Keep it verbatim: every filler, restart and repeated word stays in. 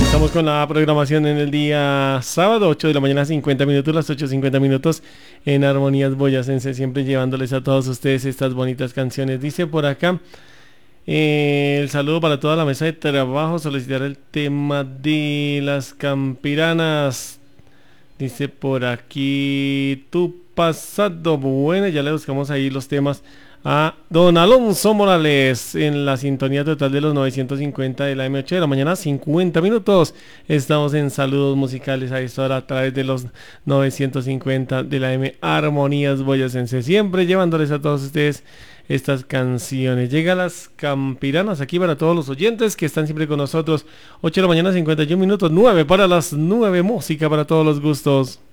Estamos con la programación en el día sábado, ocho de la mañana, cincuenta minutos, las ocho cincuenta minutos en Armonías Boyacense, siempre llevándoles a todos ustedes estas bonitas canciones. Dice por acá, eh, el saludo para toda la mesa de trabajo, solicitar el tema de las campiranas. Dice por aquí, tu pasado, bueno, ya le buscamos ahí los temas a don Alonso Morales en la sintonía total de los novecientos cincuenta de la M ocho de la mañana, cincuenta minutos. Estamos en saludos musicales a esta hora a través de los novecientos cincuenta de la M Armonías Boyacense, siempre llevándoles a todos ustedes estas canciones. Llega las campiranas aquí para todos los oyentes que están siempre con nosotros. Ocho de la mañana, cincuenta y uno minutos, nueve para las nueve, música para todos los gustos.